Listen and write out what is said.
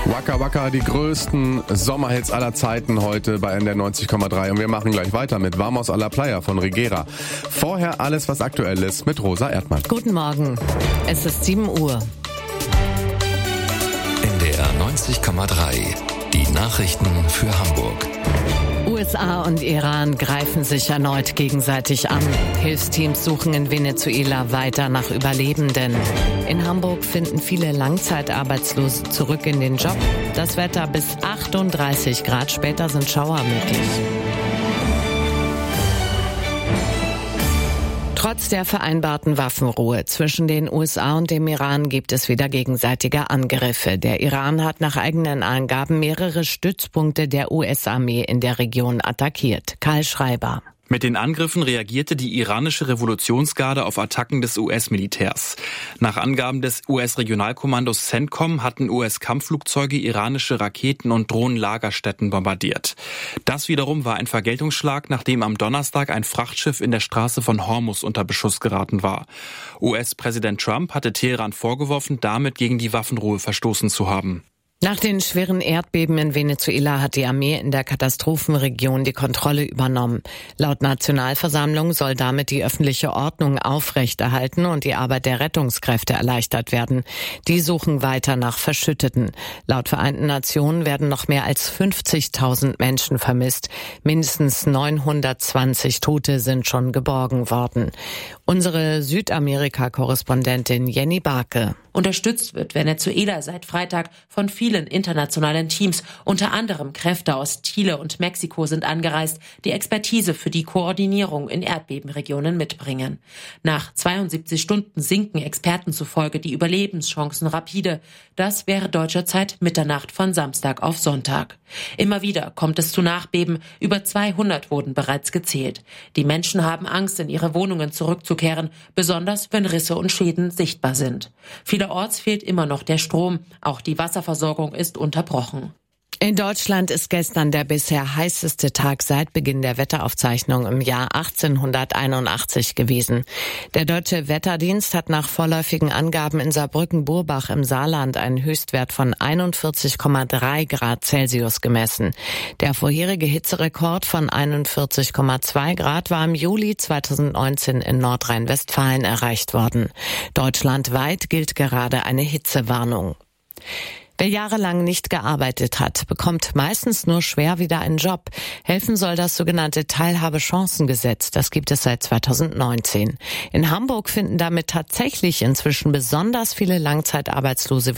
Waka Waka, die größten Sommerhits aller Zeiten heute bei NDR 90,3. Und wir machen gleich weiter mit Vamos a la Playa von Regera. Vorher alles, was aktuell ist, mit Rosa Erdmann. Guten Morgen. Es ist 7 Uhr. NDR 90,3. Die Nachrichten für Hamburg. USA und Iran greifen sich erneut gegenseitig an. Hilfsteams suchen in Venezuela weiter nach Überlebenden. In Hamburg finden viele Langzeitarbeitslose zurück in den Job. Das Wetter bis 38 Grad, später sind Schauer möglich. Trotz der vereinbarten Waffenruhe zwischen den USA und dem Iran gibt es wieder gegenseitige Angriffe. Der Iran hat nach eigenen Angaben mehrere Stützpunkte der US-Armee in der Region attackiert. Karl Schreiber. Mit den Angriffen reagierte die iranische Revolutionsgarde auf Attacken des US-Militärs. Nach Angaben des US-Regionalkommandos CENTCOM hatten US-Kampfflugzeuge iranische Raketen- und Drohnenlagerstätten bombardiert. Das wiederum war ein Vergeltungsschlag, nachdem am Donnerstag ein Frachtschiff in der Straße von Hormuz unter Beschuss geraten war. US-Präsident Trump hatte Teheran vorgeworfen, damit gegen die Waffenruhe verstoßen zu haben. Nach den schweren Erdbeben in Venezuela hat die Armee in der Katastrophenregion die Kontrolle übernommen. Laut Nationalversammlung soll damit die öffentliche Ordnung aufrechterhalten und die Arbeit der Rettungskräfte erleichtert werden. Die suchen weiter nach Verschütteten. Laut Vereinten Nationen werden noch mehr als 50.000 Menschen vermisst. Mindestens 920 Tote sind schon geborgen worden. Unsere Südamerika-Korrespondentin Jenny Barke. Unterstützt wird Venezuela seit Freitag von vielen internationalen Teams. Unter anderem Kräfte aus Chile und Mexiko sind angereist, die Expertise für die Koordinierung in Erdbebenregionen mitbringen. Nach 72 Stunden sinken Experten zufolge die Überlebenschancen rapide. Das wäre deutscher Zeit Mitternacht von Samstag auf Sonntag. Immer wieder kommt es zu Nachbeben. Über 200 wurden bereits gezählt. Die Menschen haben Angst, in ihre Wohnungen zurückzukehren, besonders wenn Risse und Schäden sichtbar sind. Vielerorts fehlt immer noch der Strom. Auch die Wasserversorgung ist unterbrochen. In Deutschland ist gestern der bisher heißeste Tag seit Beginn der Wetteraufzeichnung im Jahr 1881 gewesen. Der Deutsche Wetterdienst hat nach vorläufigen Angaben in Saarbrücken-Burbach im Saarland einen Höchstwert von 41,3 Grad Celsius gemessen. Der vorherige Hitzerekord von 41,2 Grad war im Juli 2019 in Nordrhein-Westfalen erreicht worden. Deutschlandweit gilt gerade eine Hitzewarnung. Wer jahrelang nicht gearbeitet hat, bekommt meistens nur schwer wieder einen Job. Helfen soll das sogenannte Teilhabechancengesetz. Das gibt es seit 2019. In Hamburg finden damit tatsächlich inzwischen besonders viele Langzeitarbeitslose